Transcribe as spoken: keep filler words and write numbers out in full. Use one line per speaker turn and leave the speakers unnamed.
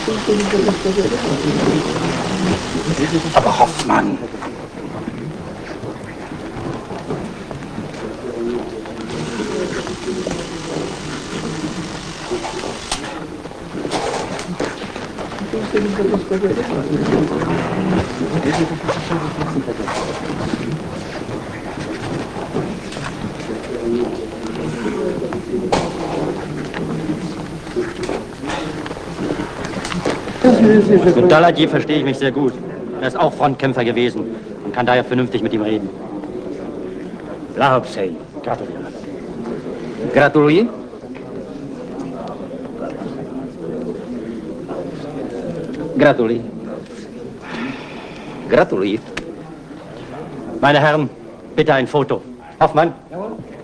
Aber Hoffmann.
Mit Daladier verstehe ich mich sehr gut. Er ist auch Frontkämpfer gewesen und kann daher vernünftig mit ihm reden.
Blahobsej.
Gratuliere.
Gratuluji. Gratuluji. Gratuluji.
Meine Herren, bitte ein Foto. Hoffmann?
Jawohl.